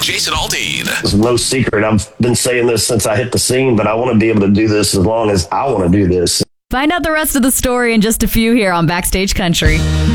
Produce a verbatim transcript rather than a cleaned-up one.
Jason Aldean. It's no secret. I've been saying this since I hit the scene, but I want to be able to do this as long as I want to do this. Find out the rest of the story in just a few here on Backstage Country.